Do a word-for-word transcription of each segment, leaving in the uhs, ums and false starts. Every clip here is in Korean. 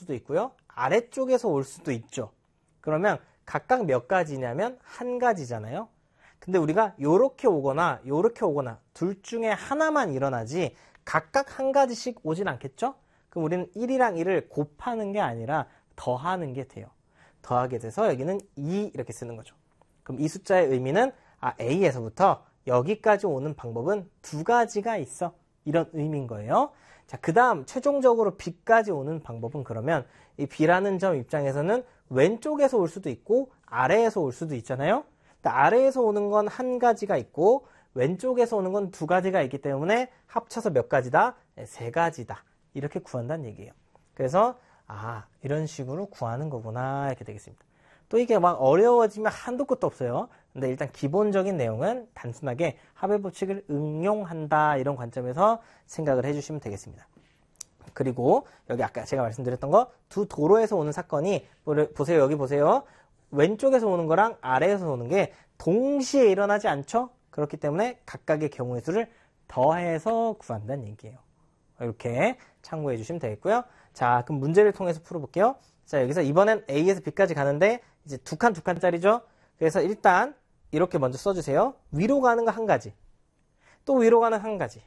수도 있고요. 아래쪽에서 올 수도 있죠. 그러면 각각 몇 가지냐면 한 가지잖아요. 근데 우리가 요렇게 오거나 요렇게 오거나 둘 중에 하나만 일어나지 각각 한 가지씩 오진 않겠죠? 그럼 우리는 일이랑 일을 곱하는 게 아니라 더하는 게 돼요. 더하게 돼서 여기는 이 이렇게 쓰는 거죠. 그럼 이 숫자의 의미는 아, A에서부터 여기까지 오는 방법은 두 가지가 있어. 이런 의미인 거예요. 자, 그 다음 최종적으로 B까지 오는 방법은 그러면 이 B라는 점 입장에서는 왼쪽에서 올 수도 있고 아래에서 올 수도 있잖아요. 아래에서 오는 건 한 가지가 있고 왼쪽에서 오는 건 두 가지가 있기 때문에 합쳐서 몇 가지다? 세 가지다. 이렇게 구한다는 얘기예요. 그래서 아, 이런 식으로 구하는 거구나 이렇게 되겠습니다. 또 이게 막 어려워지면 한도 끝도 없어요. 근데 일단 기본적인 내용은 단순하게 합의 법칙을 응용한다 이런 관점에서 생각을 해주시면 되겠습니다. 그리고 여기 아까 제가 말씀드렸던 거 두 도로에서 오는 사건이 보세요. 여기 보세요. 왼쪽에서 오는 거랑 아래에서 오는 게 동시에 일어나지 않죠? 그렇기 때문에 각각의 경우의 수를 더해서 구한다는 얘기예요. 이렇게 참고해 주시면 되겠고요. 자, 그럼 문제를 통해서 풀어볼게요. 자, 여기서 이번엔 A에서 B까지 가는데 이제 두 칸 두 칸짜리죠? 그래서 일단 이렇게 먼저 써주세요. 위로 가는 거 한 가지, 또 위로 가는 한 가지,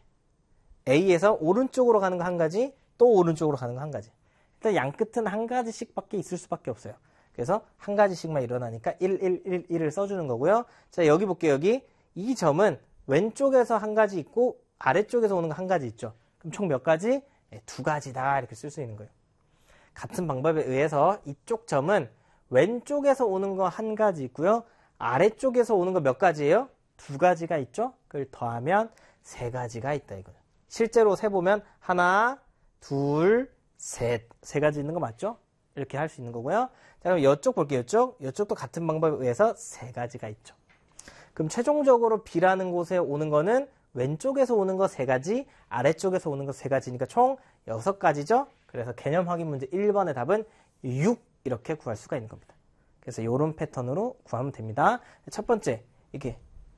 A에서 오른쪽으로 가는 거 한 가지, 또 오른쪽으로 가는 거 한 가지. 일단 양 끝은 한 가지씩 밖에 있을 수밖에 없어요. 그래서 한 가지씩만 일어나니까 일, 일, 일, 일을 써주는 거고요. 자, 여기 볼게요. 여기 이 점은 왼쪽에서 한 가지 있고 아래쪽에서 오는 거 한 가지 있죠. 그럼 총 몇 가지? 네, 두 가지다 이렇게 쓸 수 있는 거예요. 같은 방법에 의해서 이쪽 점은 왼쪽에서 오는 거 한 가지 있고요. 아래쪽에서 오는 거 몇 가지예요? 두 가지가 있죠. 그걸 더하면 세 가지가 있다 이거예요. 실제로 세보면 하나, 둘, 셋, 세 가지 있는 거 맞죠? 이렇게 할 수 있는 거고요. 자, 그럼 이쪽 볼게요. 이쪽. 이쪽도 같은 방법에 의해서 세 가지가 있죠. 그럼 최종적으로 B라는 곳에 오는 거는 왼쪽에서 오는 거 세 가지, 아래쪽에서 오는 거 세 가지니까 총 여섯 가지죠. 그래서 개념 확인 문제 일 번의 답은 육 이렇게 구할 수가 있는 겁니다. 그래서 이런 패턴으로 구하면 됩니다. 첫 번째, 이렇게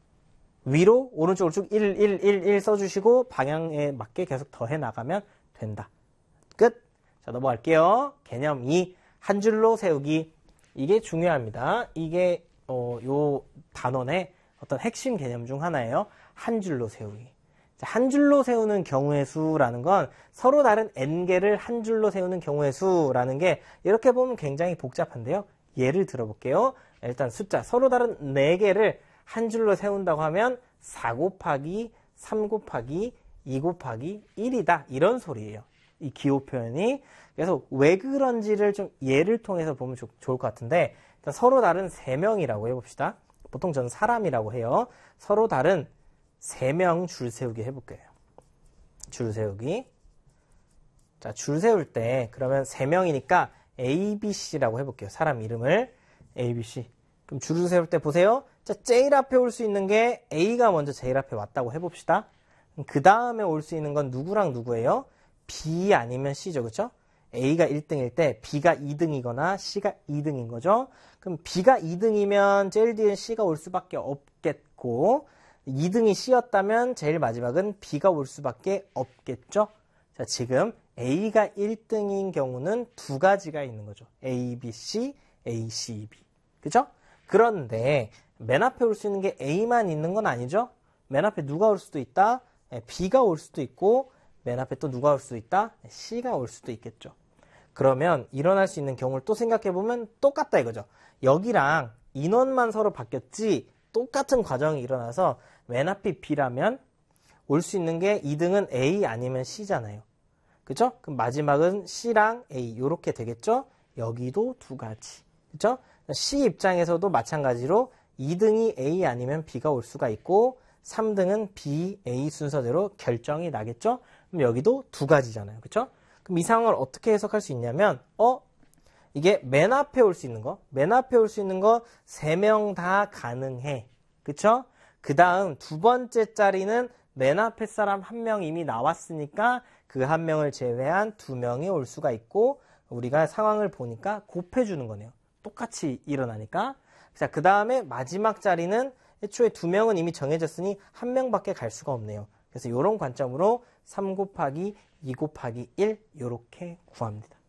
위로 오른쪽으로 쭉 일, 일, 일, 일 써주시고 방향에 맞게 계속 더해 나가면 된다. 끝. 자, 넘어갈게요. 개념 이, 한 줄로 세우기. 이게 중요합니다. 이게 어, 요 단원의 어떤 핵심 개념 중 하나예요. 한 줄로 세우기. 자, 한 줄로 세우는 경우의 수라는 건 서로 다른 n개를 한 줄로 세우는 경우의 수라는 게 이렇게 보면 굉장히 복잡한데요. 예를 들어볼게요. 일단 숫자 서로 다른 네 개를 한 줄로 세운다고 하면 사 곱하기 삼 곱하기 이 곱하기 일이다. 이런 소리예요. 이 기호 표현이. 그래서 왜 그런지를 좀 예를 통해서 보면 조, 좋을 것 같은데 일단 서로 다른 세 명이라고 해봅시다. 보통 저는 사람이라고 해요. 서로 다른 세 명 줄 세우기 해볼 거예요. 줄 세우기. 자, 줄 세울 때 그러면 세 명이니까 A, B, C라고 해볼게요. 사람 이름을 A, B, C. 그럼 줄을 세울 때 보세요. 자, 제일 앞에 올 수 있는 게 A가 먼저 제일 앞에 왔다고 해봅시다. 그 다음에 올 수 있는 건 누구랑 누구예요? B 아니면 C죠. 그렇죠? A가 일 등일 때 B가 이 등이거나 C가 이 등인 거죠. 그럼 B가 이 등이면 제일 뒤엔 C가 올 수밖에 없겠고 이 등이 C였다면 제일 마지막은 B가 올 수밖에 없겠죠. 자, 지금 A가 일 등인 경우는 두 가지가 있는 거죠. A, B, C, A, C, B. 그죠? 그런데 맨 앞에 올 수 있는 게 A만 있는 건 아니죠? 맨 앞에 누가 올 수도 있다? B가 올 수도 있고 맨 앞에 또 누가 올 수도 있다? C가 올 수도 있겠죠. 그러면 일어날 수 있는 경우를 또 생각해보면 똑같다 이거죠. 여기랑 인원만 서로 바뀌었지 똑같은 과정이 일어나서 맨 앞이 B라면 올 수 있는 게 이 등은 A 아니면 C잖아요. 그죠? 그럼 마지막은 C랑 A 이렇게 되겠죠? 여기도 두 가지. 그죠? C 입장에서도 마찬가지로 이 등이 A 아니면 B가 올 수가 있고 삼 등은 B, A 순서대로 결정이 나겠죠? 그럼 여기도 두 가지잖아요. 그쵸? 그럼 이 상황을 어떻게 해석할 수 있냐면 어? 이게 맨 앞에 올 수 있는 거, 맨 앞에 올 수 있는 거 세 명 다 가능해. 그쵸? 그 다음 두 번째 자리는 맨 앞에 사람 한 명 이미 나왔으니까 그 한 명을 제외한 두 명이 올 수가 있고 우리가 상황을 보니까 곱해주는 거네요. 똑같이 일어나니까. 자, 그 다음에 마지막 자리는 애초에 두 명은 이미 정해졌으니 한 명밖에 갈 수가 없네요. 그래서 이런 관점으로 삼 곱하기 이 곱하기 일 이렇게 구합니다.